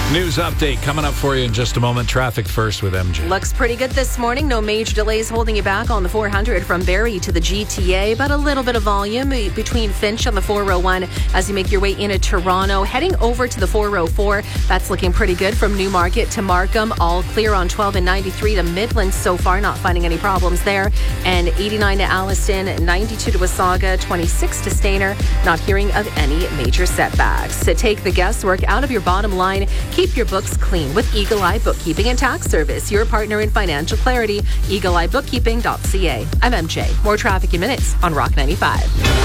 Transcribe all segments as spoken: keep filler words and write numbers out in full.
News update coming up for you in just a moment. Traffic first with M J. Looks pretty good this morning. No major delays holding you back on the four hundred from Barrie to the G T A, but a little bit of volume between Finch on the four oh one as you make your way into Toronto. Heading over to the four oh four, that's looking pretty good from Newmarket to Markham. All clear on twelve and ninety-three to Midland so far, not finding any problems there. And eighty-nine to Alliston, ninety-two to Wasaga, twenty-six to Stayner, not hearing of any major setbacks. To take the guesswork out of your bottom line, keep your books clean with Eagle Eye Bookkeeping and Tax Service, your partner in financial clarity. eagle eye bookkeeping dot c a. I'm M J. More traffic in minutes on Rock ninety-five.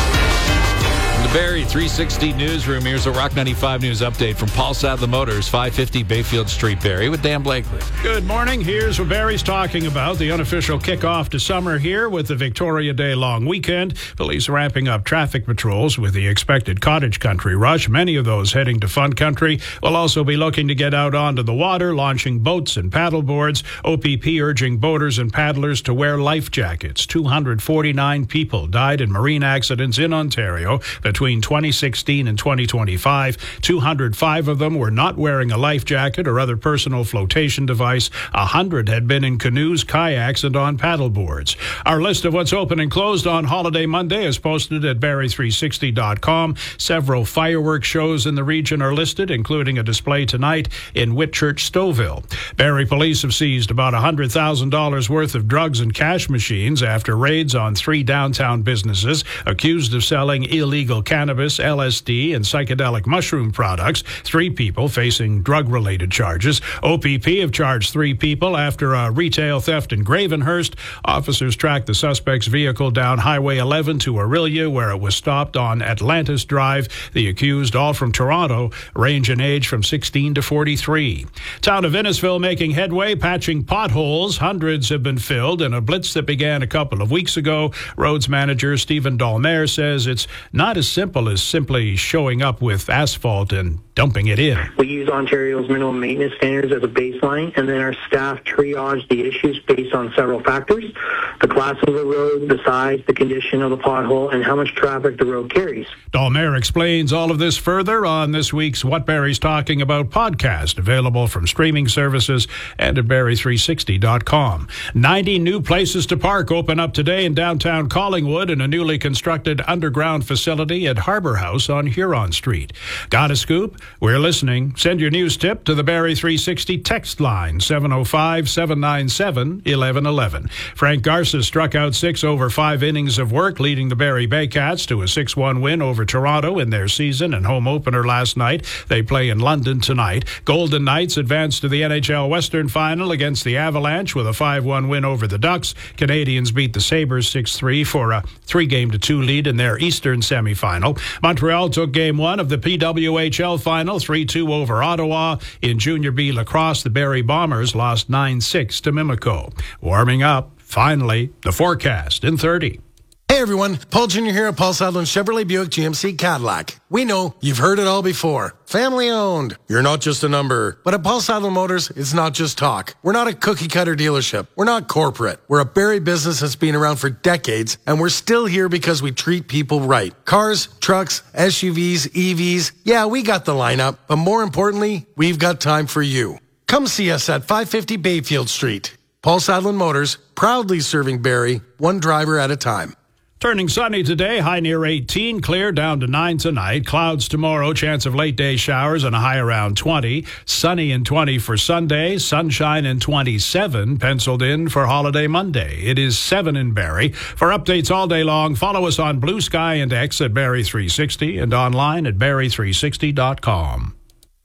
The Barrie three sixty Newsroom. Here's a Rock ninety-five News update from Paul Sadler Motors, five fifty Bayfield Street, Barrie, with Dan Blakely. Good morning. Here's what Barrie's talking about. The unofficial kickoff to summer here with the Victoria Day long weekend. Police ramping up traffic patrols with the expected cottage country rush. Many of those heading to Fun Country will also be looking to get out onto the water, launching boats and paddle boards. O P P urging boaters and paddlers to wear life jackets. two hundred forty-nine people died in marine accidents in Ontario between twenty sixteen and twenty twenty-five. two hundred five of them were not wearing a life jacket or other personal flotation device. one hundred had been in canoes, kayaks, and on paddle boards. Our list of what's open and closed on Holiday Monday is posted at barrie three sixty dot com. Several fireworks shows in the region are listed, including a display tonight in Whitchurch, Stouffville. Barrie police have seized about one hundred thousand dollars worth of drugs and cash machines after raids on three downtown businesses accused of selling illegal cannabis, L S D, and psychedelic mushroom products. Three people facing drug-related charges. O P P have charged three people after a retail theft in Gravenhurst. Officers tracked the suspect's vehicle down Highway eleven to Orillia, where it was stopped on Atlantis Drive. The accused, all from Toronto, range in age from sixteen to forty-three. Town of Innisfil making headway, patching potholes. Hundreds have been filled in a blitz that began a couple of weeks ago. Roads manager Stephen Dolmer says it's not as simple as simply showing up with asphalt and dumping it in. We use Ontario's minimum maintenance standards as a baseline, and then our staff triage the issues based on several factors: the class of the road, the size, the condition of the pothole, and how much traffic the road carries. Dolmer explains all of this further on this week's What Barrie's Talking About podcast, available from streaming services and at barrie three sixty dot com. ninety new places to park open up today in downtown Collingwood in a newly constructed underground facility at Harbour House on Huron Street. Got a scoop? We're listening. Send your news tip to the Barrie three sixty text line, seven oh five, seven nine seven, one one one one. Frank Garza struck out six over five innings of work, leading the Barrie Baycats to a six one win over Toronto in their season and home opener last night. They play in London tonight. Golden Knights advanced to the N H L Western Final against the Avalanche with a five one win over the Ducks. Canadians beat the Sabres six three for a three game to two lead in their Eastern semifinal. Montreal took game one of the P W H L Final, three two over Ottawa. In Junior B lacrosse, the Barrie Bombers lost nine six to Mimico. Warming up, finally, the forecast in thirty. Hey everyone, Paul Junior here at Paul Sadler Chevrolet Buick G M C Cadillac. We know you've heard it all before. Family owned. You're not just a number. But at Paul Sadler Motors, it's not just talk. We're not a cookie cutter dealership. We're not corporate. We're a Barrie business that's been around for decades, and we're still here because we treat people right. Cars, trucks, S U Vs, E Vs. Yeah, we got the lineup, but more importantly, we've got time for you. Come see us at five fifty Bayfield Street. Paul Sadler Motors, proudly serving Barrie, one driver at a time. Turning sunny today, high near eighteen, clear down to nine tonight. Clouds tomorrow, chance of late day showers and a high around twenty. Sunny and twenty for Sunday, sunshine and twenty-seven penciled in for Holiday Monday. It is seven in Barrie. For updates all day long, follow us on Blue Sky and X at Barrie three sixty and online at barrie three sixty dot com.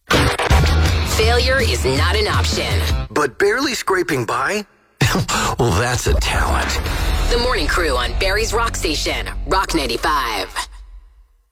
Failure is not an option. But barely scraping by? Well, that's a talent. The Morning Crew on Barrie's Rock Station, Rock ninety-five.